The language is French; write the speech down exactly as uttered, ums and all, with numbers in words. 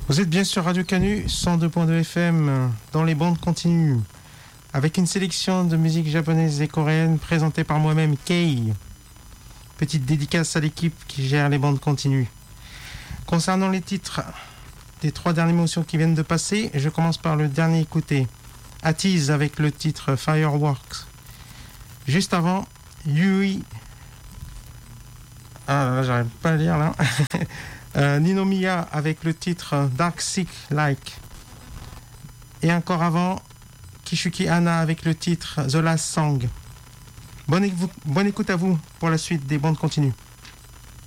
Vous êtes bien sur Radio Canu, cent deux point deux F M, dans les bandes continues, avec une sélection de musique japonaise et coréenne présentée par moi-même, Kei. Petite dédicace à l'équipe qui gère les bandes continues. Concernant les titres des trois dernières émotions qui viennent de passer, je commence par le dernier écouté, Atiz avec le titre Fireworks. Juste avant, Yui... Ah là, j'arrive pas à lire là. euh, Ninomiya avec le titre Dark Sick Like. Et encore avant, Kishuki Anna avec le titre The Last Song. Bonne, éc- bonne écoute à vous pour la suite des bandes continues.